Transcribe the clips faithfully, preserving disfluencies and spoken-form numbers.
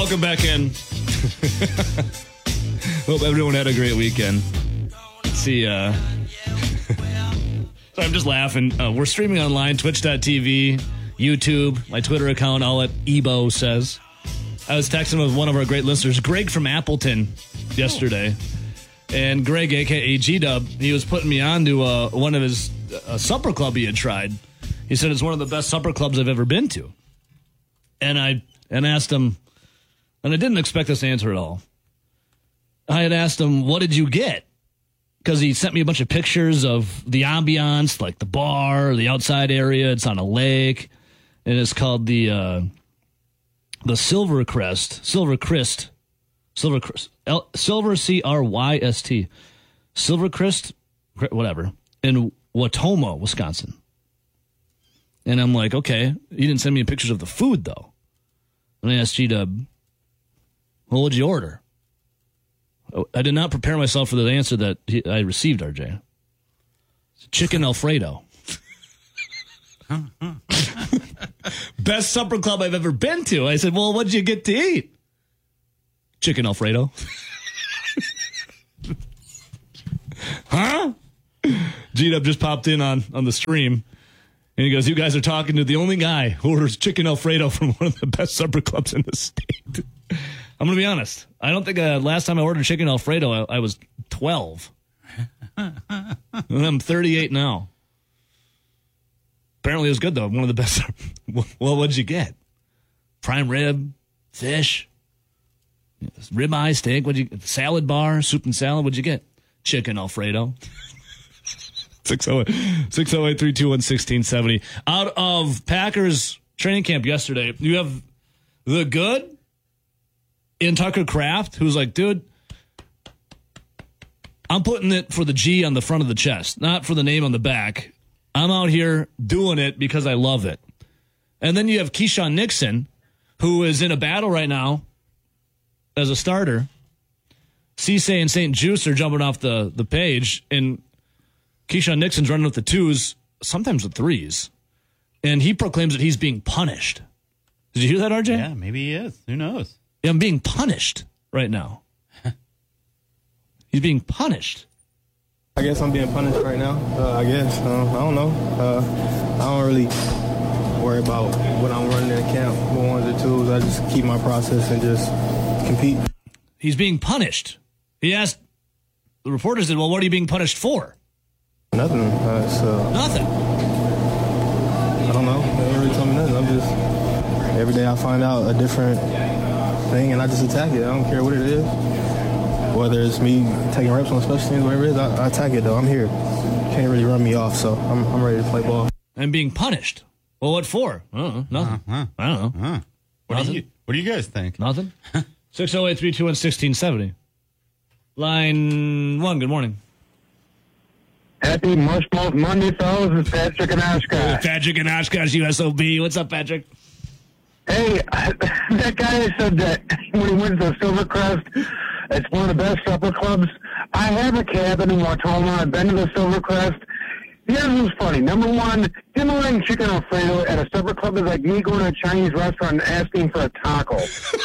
Welcome back in. Hope everyone had a great weekend. Let's see, uh... so I'm just laughing. Uh, we're streaming online, twitch dot t v, YouTube, my Twitter account, all at Ebo says. I was texting with one of our great listeners, Greg from Appleton, yesterday. And Greg, a k a. G-Dub, he was putting me on to uh, one of his uh, supper club he had tried. He said it's one of the best supper clubs I've ever been to. And I and asked him, and I didn't expect this answer at all. I had asked him, what did you get? Because he sent me a bunch of pictures of the ambiance, like the bar, the outside area. It's on a lake. And it's called the uh, the Silver Crest. Silver Crest. Silver Crest. L- Silver C R Y S T. Silver Crest, whatever, in Watoma, Wisconsin. And I'm like, okay. You didn't send me pictures of the food, though. And I asked G-Dub, well, what'd you order? I did not prepare myself for the answer that he, I received, R J. Chicken Alfredo. Best supper club I've ever been to. I said, well, what'd you get to eat? Chicken Alfredo. Huh? G-Dub just popped in on, on the stream. And he goes, you guys are talking to the only guy who orders chicken Alfredo from one of the best supper clubs in the state. I'm going to be honest. I don't think uh, last time I ordered chicken Alfredo, I, I was twelve. And I'm thirty-eight now. Apparently it was good, though. One of the best. Well, what'd you get? Prime rib, fish, ribeye, steak. What'd you salad bar, soup and salad. What'd you get? Chicken Alfredo. six oh eight, three two one, one six seven zero. Out of Packers training camp yesterday, you have the good in Tucker Kraft, who's like, dude, I'm putting it for the G on the front of the chest, not for the name on the back. I'm out here doing it because I love it. And then you have Keyshawn Nixon, who is in a battle right now as a starter. Cisse and Saint Juice are jumping off the, the page, and Keyshawn Nixon's running with the twos, sometimes the threes, and he proclaims that he's being punished. Did you hear that, R J? Yeah, maybe he is. Who knows? Yeah, I'm being punished right now. He's being punished. I guess I'm being punished right now. Uh, I guess. Uh, I don't know. Uh, I don't really worry about what I'm running in camp, what ones or twos. I just keep my process and just compete. He's being punished. He asked, the reporter said, well, what are you being punished for? Nothing. Uh, it's, uh, Nothing. I don't know. They ain't really told me nothing. I'm just, every day I find out a different thing and I just attack it. I don't care what it is. Whether it's me taking reps on special teams, whatever it is, I, I attack it though. I'm here. Can't really run me off, so I'm, I'm ready to play ball. I'm being punished. Well, what for? I don't know. Nothing. Uh-huh. I don't know. Uh-huh. What, Nothing? do you, what do you guys think? Nothing. six oh eight, three two one, one six seven zero. Line one, good morning. Happy Mushmouth Monday, fellas. It's Patrick and Oshkosh. Patrick and Oshkosh, U S O B. What's up, Patrick? Hey, that guy said that when he went to Silvercrest, it's one of the best supper clubs. I have a cabin in Watoma. I've been to the Silvercrest. Here's what's funny. Number one, him ordering chicken Alfredo at a supper club is like me going to a Chinese restaurant and asking for a taco.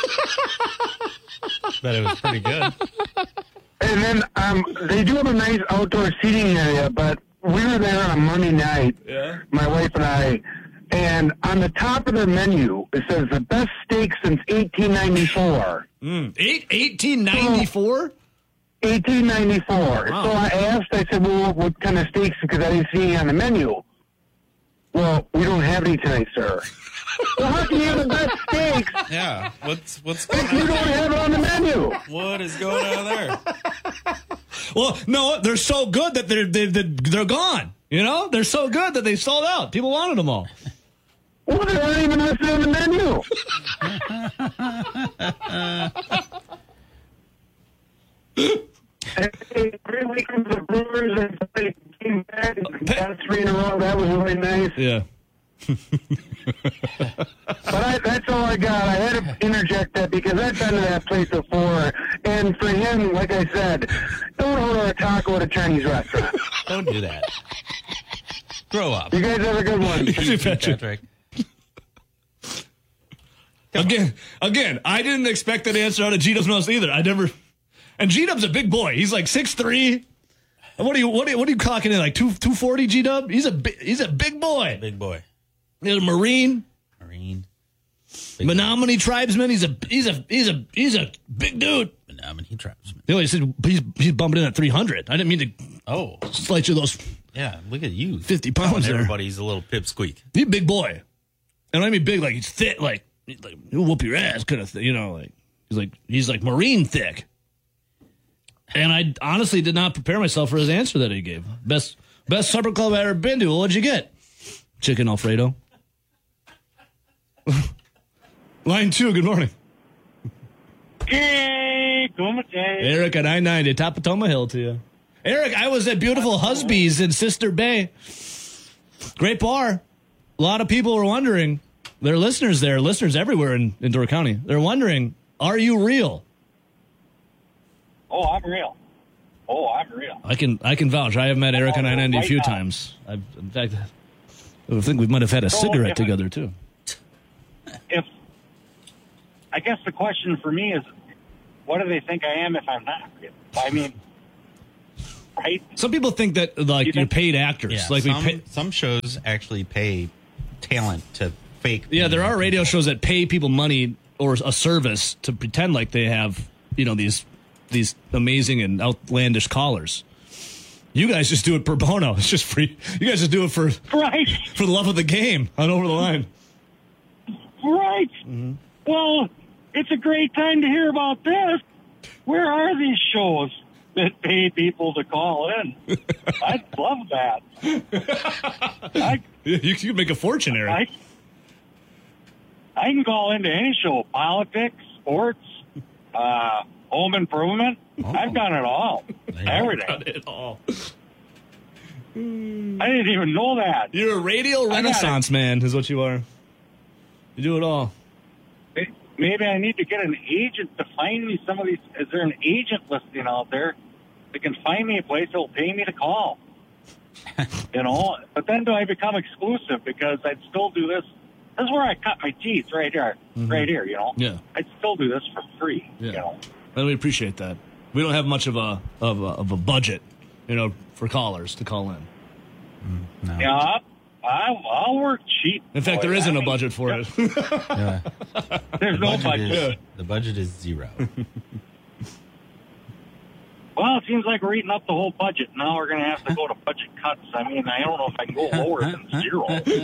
Bet it was pretty good. And then um, they do have a nice outdoor seating area, but we were there on a Monday night, Yeah. my wife and I, and on the top of their menu, it says the best steak since eighteen ninety-four. Mm. Eight, eighteen ninety-four? eighteen ninety-four. Wow. So I asked, I said, well, what kind of steaks? Because I didn't see any on the menu. Well, we don't have any tonight, sir. Well, how can you have the best steaks Yeah. What's what's if going you don't on? have it on the menu? What is going on there? Well, no, they're so good that they're, they're, they're gone. You know? They're so good that they sold out. People wanted them all. Well, they're not even listed on the menu. Hey, great weekend for the Brewers and they came back and got three in a row. That was really nice. Yeah. But I, that's all I got. I had to interject that because I've been to that place before. And for him, like I said, don't order a taco at a Chinese restaurant. Don't do that. Grow up. You guys have a good one. You too, Patrick. Patrick. Again, again, I didn't expect that answer out of G-Dub's mouth either. I never. And G-Dub's a big boy. He's like six three. What are you? What are you? What are you clocking in? Like two two forty? G-Dub? He's a bi- he's a big boy. Big boy. He's a Marine. Marine. Big Menominee tribesman. He's a he's a he's a he's a big dude. Menominee tribesman. You know, he said he's he's bumping in at three hundred. I didn't mean to Oh, slight you those. yeah. Look at you. fifty pounds there. Everybody's a little pipsqueak. He's a big boy. And I mean big, like he's thick, like he's like he'll whoop your ass kind of thing. You know, like he's like he's like Marine thick. And I honestly did not prepare myself for his answer that he gave. Best best supper club I ever been to. Well, what'd you get? Chicken Alfredo. Line two, good morning. Hey, Kumite. Eric at I ninety, top of Toma Hill to you. Eric, I was at beautiful Husby's in Sister Bay. Great bar. A lot of people were wondering, there are listeners there, listeners everywhere in, in Door County. They're wondering, are you real? Oh, I'm real. Oh, I'm real. I can I can vouch. I have met Eric on I ninety a few Right now. times. I've, in fact, I think we might have had a So, cigarette if- together, too. If I guess the question for me is, what do they think I am if I'm not real? I mean, right? Some people think that, like, You you're think- paid actors. Yeah, like we some, pay, some shows actually pay talent to fake. Yeah, there being are radio people. shows that pay people money or a service to pretend like they have, you know, these these amazing and outlandish callers. You guys just do it pro bono. It's just free. You guys just do it for Right, for the love of the game on Over the Line. right. Mm-hmm. Well, it's a great time to hear about this. Where are these shows that pay people to call in? I'd love that. I, You, you can make a fortune, Eric. I, I can call into any show, politics, sports, uh, home improvement. Oh. I've done it all. Yeah. Everything. Got it all. I didn't even know that. You're a radio got renaissance man, is what you are. You do it all. Maybe I need to get an agent to find me some of these. Is there an agent listing out there that can find me a place that will pay me to call? You know, but then do I become exclusive because I'd still do this? This is where I cut my teeth, right here, Mm-hmm. right here. You know, Yeah. I'd still do this for free. Yeah. You know, And we appreciate that. We don't have much of a of a, of a budget, you know, for callers to call in. No. yeah, I'll, I'll work cheap. In fact, boy. there isn't I a mean, budget for it. Yeah. There's no Budget budget. is- the budget is zero. Well, it seems like we're eating up the whole budget. Now we're going to have to go to budget cuts. I mean, I don't know if I can go lower than zero.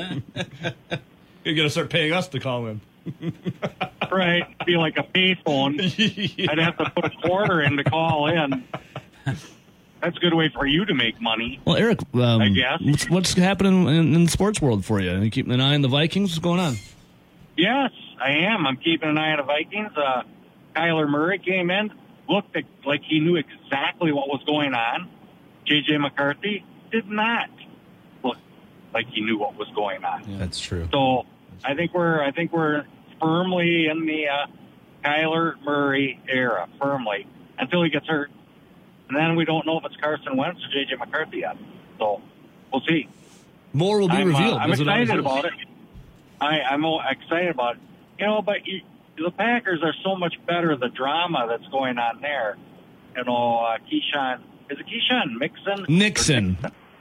You're going to start paying us to call in. Right? Be like a payphone. I'd have to put a quarter in to call in. That's a good way for you to make money. Well, Eric, um, I guess. What's, what's happening in, in the sports world for you? Are you keeping an eye on the Vikings? What's going on? Yes, I am. I'm keeping an eye on the Vikings. Uh, Kyler Murray came in, looked like he knew exactly what was going on. J J McCarthy did not look like he knew what was going on. That's true. So I think we're I think we're firmly in the uh, Kyler Murray era, firmly until he gets hurt, and then we don't know if it's Carson Wentz or J J McCarthy yet. So we'll see. More will be I'm, uh, revealed. I'm as it always excited is. about it. I, I'm all excited about it. You know, but you, the Packers are so much better. The drama that's going on there. You know, uh, Keyshawn is it Keyshawn Mixon? Nixon.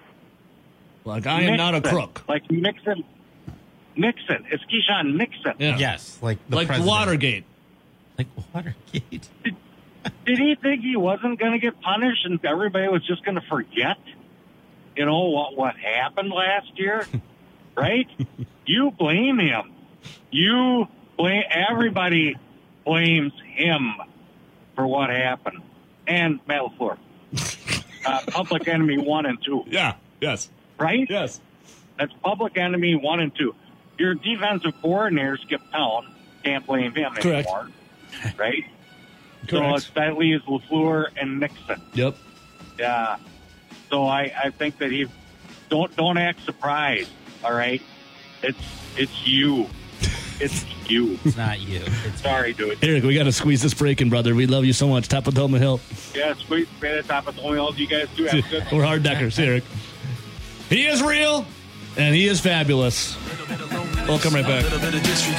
Like, I am not a Mixon. crook. Like Mixon. Nixon. It's Keyshawn Nixon. Yeah. Yes, like the Like president. Watergate. Like Watergate. Did he think he wasn't going to get punished and everybody was just going to forget? You know what what happened last year, right? You blame him. You blame everybody blames him for what happened, and Matt LaFleur, uh, public enemy one and two, Yeah. Yes. right? Yes. That's public enemy one and two. Your defensive coordinator, Skip Town, can't blame him Correct. anymore, right? So Correct. it's, that leaves LaFleur and Nixon. Yep. Yeah. So I, I think that he don't don't act surprised. All right. It's it's you. It's you. It's not you. It's Sorry, dude. Eric, we got to squeeze this break in, brother. We love you so much. Top of Toma Hill. Yeah, sweet. Man, at top of the wheel. You guys do have a good. We're hard deckers, Eric. He is real, and he is fabulous. We'll come right back.